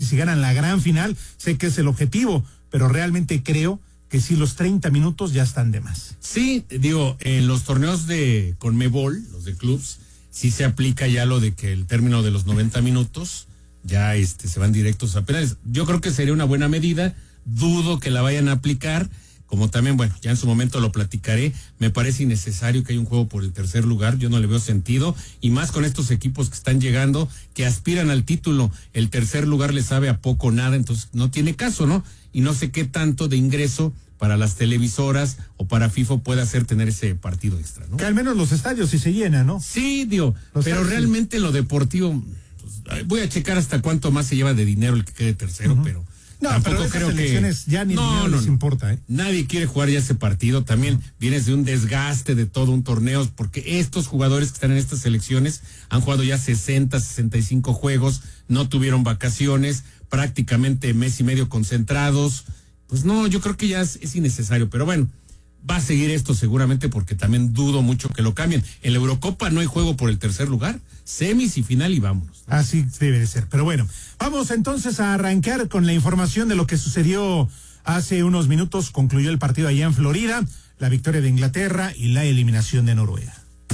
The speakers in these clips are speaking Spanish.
si ganan la gran final, sé que es el objetivo, pero realmente creo que sí, los 30 minutos ya están de más. Sí, digo, en los torneos de CONMEBOL, los de clubs, sí se aplica ya lo de que el término de los 90 minutos ya se van directos a penales. Yo creo que sería una buena medida, dudo que la vayan a aplicar, como también, bueno, ya en su momento lo platicaré, me parece innecesario que haya un juego por el tercer lugar, yo no le veo sentido, y más con estos equipos que están llegando, que aspiran al título, el tercer lugar le sabe a poco nada, entonces no tiene caso, ¿no? Y no sé qué tanto de ingreso para las televisoras o para FIFA puede hacer tener ese partido extra, ¿no? Que al menos los estadios sí se llenan, ¿no? Sí, digo, pero realmente lo deportivo, pues, voy a checar hasta cuánto más se lleva de dinero el que quede tercero, pero no, tampoco pero creo que ya ni dinero les importa, ¿eh? Nadie quiere jugar ya ese partido, también vienes de un desgaste de todo un torneo, porque estos jugadores que están en estas selecciones han jugado ya 60, 65 juegos, no tuvieron vacaciones, prácticamente mes y medio concentrados. Pues no, yo creo que ya es innecesario, pero bueno, va a seguir esto seguramente porque también dudo mucho que lo cambien. En la Eurocopa no hay juego por el tercer lugar, semis y final y vámonos, ¿no? Así debe de ser, pero bueno, vamos entonces a arrancar con la información de lo que sucedió hace unos minutos. Concluyó el partido allá en Florida, la victoria de Inglaterra y la eliminación de Noruega.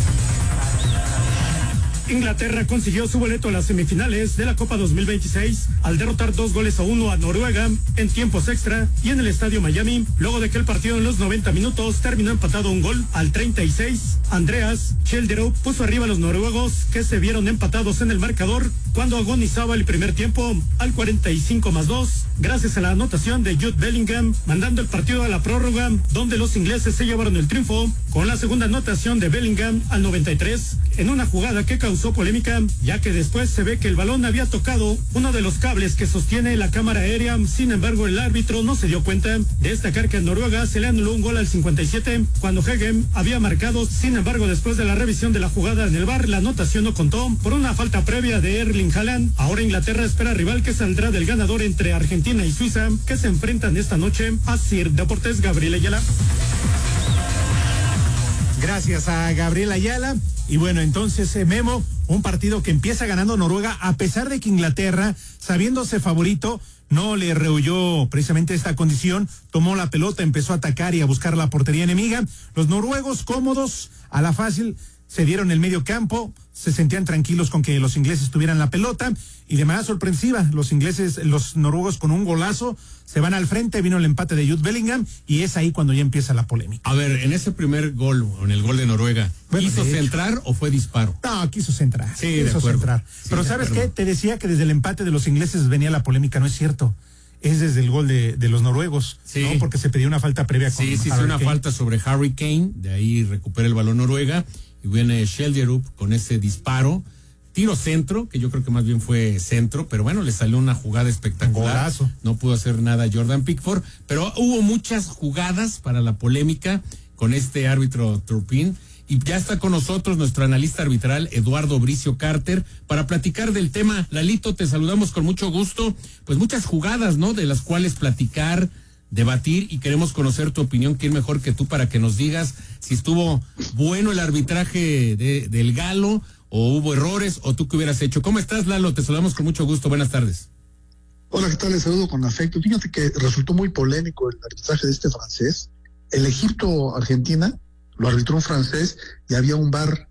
Inglaterra consiguió su boleto a las semifinales de la Copa 2026 al derrotar 2-1 a Noruega en tiempos extra y en el Estadio Miami, luego de que el partido en los 90 minutos terminó empatado un gol al 36. Andreas Schjelderup puso arriba a los noruegos, que se vieron empatados en el marcador cuando agonizaba el primer tiempo al 45+2, gracias a la anotación de Jude Bellingham, mandando el partido a la prórroga, donde los ingleses se llevaron el triunfo con la segunda anotación de Bellingham al 93, en una jugada que causó polémica, ya que después se ve que el balón había tocado uno de los cables que sostiene la cámara aérea. Sin embargo, el árbitro no se dio cuenta. Destacar que en Noruega se le anuló un gol al 57 cuando Hegem había marcado. Sin embargo, después de la revisión de la jugada en el VAR, la anotación no contó por una falta previa de Erling Haaland. Ahora Inglaterra espera rival que saldrá del ganador entre Argentina y Suiza, que se enfrentan esta noche. A Sir Deportes, Gabriel Ayala. Gracias a Gabriel Ayala. Y bueno, entonces, Memo, un partido que empieza ganando Noruega, a pesar de que Inglaterra, sabiéndose favorito, no le rehuyó precisamente esta condición, tomó la pelota, empezó a atacar y a buscar la portería enemiga. Los noruegos, cómodos, a la fácil, se dieron el medio campo, se sentían tranquilos con que los ingleses tuvieran la pelota, y de manera sorpresiva, los noruegos con un golazo se van al frente, vino el empate de Jude Bellingham, y es ahí cuando ya empieza la polémica. A ver, en ese primer gol, en el gol de Noruega, bueno, ¿quiso centrar o fue disparo? No, quiso centrar. Sí, de acuerdo. Sí, pero ¿sabes qué? Te decía que desde el empate de los ingleses venía la polémica, no es cierto. Es desde el gol de los noruegos, sí, ¿no? Porque se pidió una falta previa con Sí, hizo una falta sobre Harry Kane, de ahí recupera el balón Noruega, y viene Schjelderup con ese disparo, tiro centro, que yo creo que más bien fue centro, pero bueno, le salió una jugada espectacular. Golazo. No pudo hacer nada Jordan Pickford, pero hubo muchas jugadas para la polémica con este árbitro Turpin, y ya está con nosotros nuestro analista arbitral Eduardo Bricio Carter para platicar del tema. Lalito, te saludamos con mucho gusto, pues muchas jugadas, ¿no?, de las cuales platicar, debatir, y queremos conocer tu opinión. ¿Quién mejor que tú para que nos digas si estuvo bueno el arbitraje del Galo, o hubo errores, o tú qué hubieras hecho? ¿Cómo estás, Lalo? Te saludamos con mucho gusto, buenas tardes. Hola, ¿qué tal? Les saludo con afecto. Fíjate que resultó muy polémico el arbitraje de este francés. El Egipto-Argentina lo arbitró un francés y había un VAR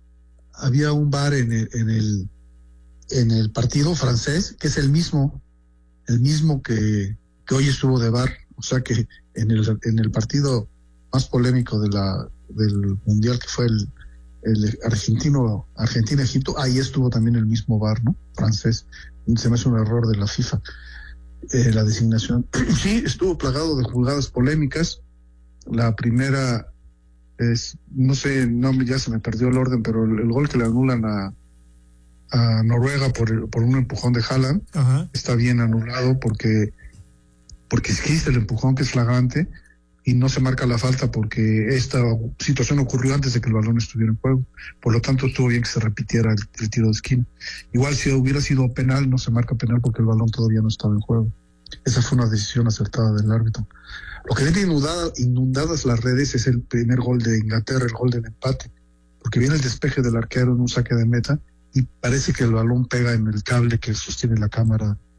en el partido francés, que es el mismo que hoy estuvo de VAR. O sea que en el partido más polémico del mundial, que fue el Argentina-Egipto, ahí estuvo también el mismo VAR, ¿no?, francés. Se me hace un error de la FIFA, la designación. Sí, estuvo plagado de jugadas polémicas. La primera es, no sé, ya se me perdió el orden, pero el gol que le anulan a Noruega por un empujón de Haaland, ajá, está bien anulado porque existe el empujón, que es flagrante, y no se marca la falta porque esta situación ocurrió antes de que el balón estuviera en juego. Por lo tanto, estuvo bien que se repitiera el tiro de esquina. Igual, si hubiera sido penal, no se marca penal porque el balón todavía no estaba en juego. Esa fue una decisión acertada del árbitro. Lo que viene inundadas las redes es el primer gol de Inglaterra, el gol del empate, porque viene el despeje del arquero en un saque de meta y parece que el balón pega en el cable que sostiene la cámara